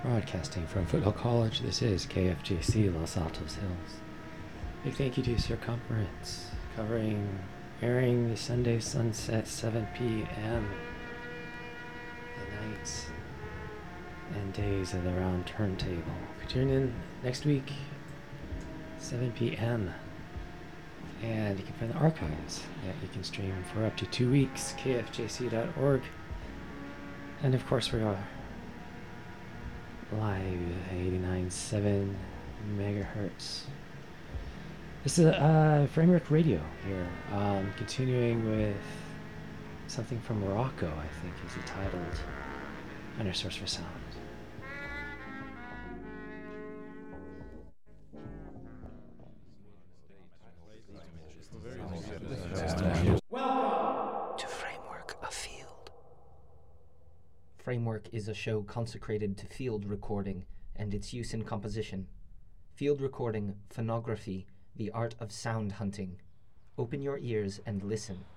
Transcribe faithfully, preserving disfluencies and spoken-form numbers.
Broadcasting from Foothill College, this is K F J C Los Altos Hills. Big thank you to Circumference, covering, airing the Sunday sunset, seven p.m. The nights and days of the round turntable. Tune in next week, seven p.m. And you can find the archives that you can stream for up to two weeks, K F J C dot org. And of course, we are live eighty-nine point seven megahertz. This is uh, Framework Radio here, um, continuing with something from Morocco, I think is it titled, under Source for Sound. Welcome to Framework, a Field. Framework is a show consecrated to field recording and its use in composition. Field recording, phonography, the art of sound hunting. Open your ears and listen.